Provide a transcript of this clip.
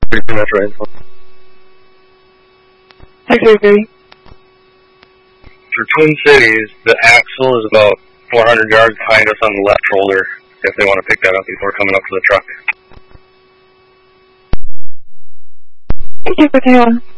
Pretty much right. Okay. For Twin Cities, the axle is about 400 yards behind us on the left shoulder, if they want to pick that up before coming up to the truck. Thank you for Taylor.